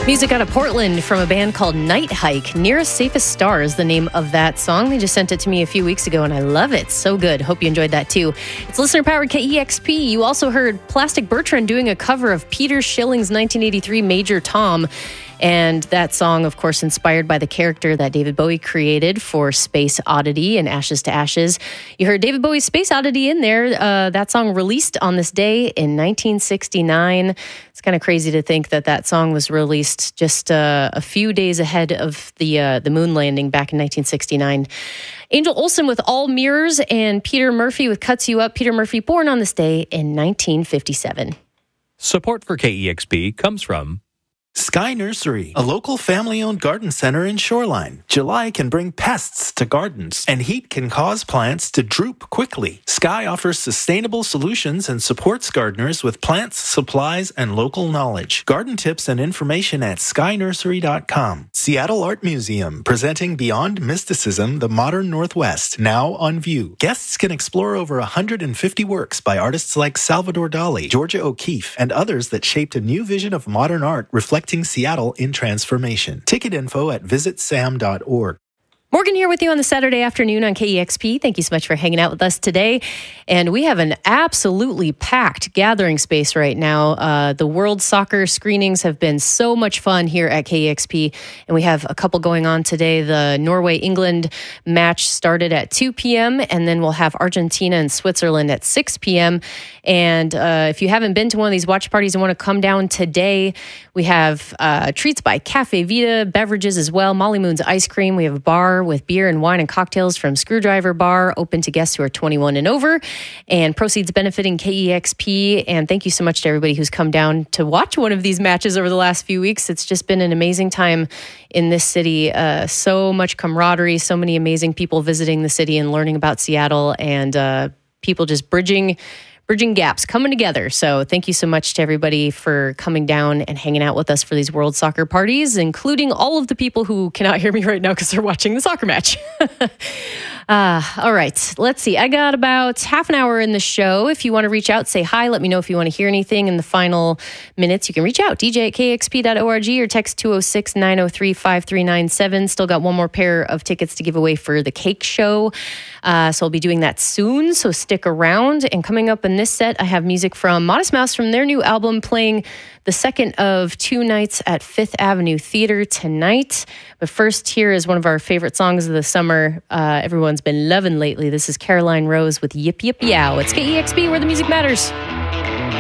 Music out of Portland from a band called Night Hike. Nearest Safest Star is the name of that song. They just sent it to me a few weeks ago, and I love it. So good. Hope you enjoyed that, too. It's listener-powered KEXP. You also heard Plastic Bertrand doing a cover of Peter Schilling's 1983 Major Tom. And that song, of course, inspired by the character that David Bowie created for Space Oddity and Ashes to Ashes. You heard David Bowie's Space Oddity in there. That song released on this day in 1969. It's kind of crazy to think that that song was released just a few days ahead of the moon landing back in 1969. Angel Olsen with All Mirrors and Peter Murphy with Cuts You Up. Peter Murphy born on this day in 1957. Support for KEXP comes from Sky Nursery, a local family-owned garden center in Shoreline. July can bring pests to gardens, and heat can cause plants to droop quickly. Sky offers sustainable solutions and supports gardeners with plants, supplies, and local knowledge. Garden tips and information at skynursery.com. Seattle Art Museum, presenting Beyond Mysticism, the Modern Northwest, now on view. Guests can explore over 150 works by artists like Salvador Dali, Georgia O'Keeffe, and others that shaped a new vision of modern art reflecting Seattle in transformation. Ticket info at visitsam.org. Morgan here with you on the Saturday afternoon on KEXP. Thank you so much for hanging out with us today. And we have an absolutely packed gathering space right now. The World Soccer screenings have been so much fun here at KEXP. And we have a couple going on today. The Norway-England match started at 2 p.m. And then we'll have Argentina and Switzerland at 6 p.m. And if you haven't been to one of these watch parties and want to come down today, we have treats by Cafe Vita, beverages as well, Molly Moon's Ice Cream. We have a bar with beer and wine and cocktails from Screwdriver Bar, open to guests who are 21 and over, and proceeds benefiting KEXP. And thank you so much to everybody who's come down to watch one of these matches over the last few weeks. It's just been an amazing time in this city. So much camaraderie, so many amazing people visiting the city and learning about Seattle, and people just bridging gaps, coming together. So thank you so much to everybody for coming down and hanging out with us for these World Soccer parties, including all of the people who cannot hear me right now because they're watching the soccer match. All right, let's see. I got about half an hour in the show. If you want to reach out, say hi. Let me know if you want to hear anything in the final minutes. You can reach out, dj@kexp.org, or text 206-903-5397. Still got one more pair of tickets to give away for the Cake Show. So I'll be doing that soon, so stick around. And coming up in this set, I have music from Modest Mouse from their new album, playing the second of two nights at Fifth Avenue Theater tonight. But first, here is one of our favorite songs of the summer. Everyone's been loving lately. This is Caroline Rose with Yip Yip Yow. It's KEXP, where the music matters.